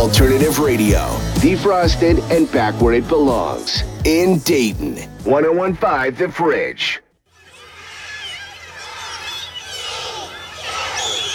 Alternative radio. Defrosted and back where it belongs. In Dayton. 1015 The Fridge.